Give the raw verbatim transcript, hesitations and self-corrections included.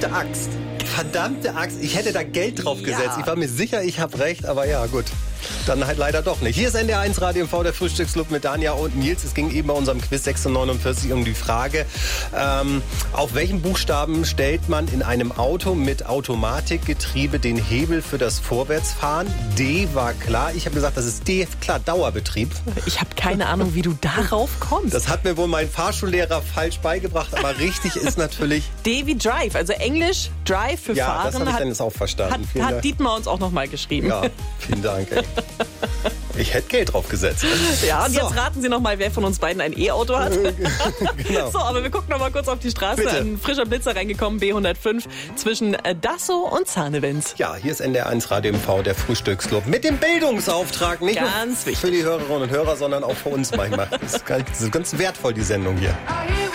Verdammte Axt. Verdammte Axt. Ich hätte da Geld drauf gesetzt. Ja. Ich war mir sicher, ich habe recht, aber ja, gut. Dann halt leider doch nicht. Hier ist N D R eins Radio M V, der Frühstücksclub mit Danja und Nils. Es ging eben bei unserem Quiz sechs neunundvierzig um die Frage, ähm, auf welchen Buchstaben stellt man in einem Auto mit Automatikgetriebe den Hebel für das Vorwärtsfahren? D war klar. Ich habe gesagt, das ist D, klar, Dauerbetrieb. Ich habe keine Ahnung, wie du darauf kommst. Das hat mir wohl mein Fahrschullehrer falsch beigebracht, aber richtig ist natürlich... D wie Drive, also Englisch Drive für Ja, Fahren. das habe ich hat, dann jetzt auch verstanden. hat, Vielen hat Dank. Dietmar uns auch nochmal geschrieben. Ja, vielen Dank. Ey. Ich hätte Geld drauf gesetzt. Ja, und So. jetzt raten Sie noch mal, wer von uns beiden ein E-Auto hat. Genau. So, aber wir gucken noch mal kurz auf die Straße. Bitte. Ein frischer Blitzer reingekommen, B hundertfünf, zwischen äh, Dassow und Zahnewitz. Ja, hier ist N D R eins Radio M V, der Frühstücksclub. Mit dem Bildungsauftrag. Nicht Ganz nur wichtig. für die Hörerinnen und Hörer, sondern auch für uns manchmal. Das ist ganz, das ist ganz wertvoll, die Sendung hier.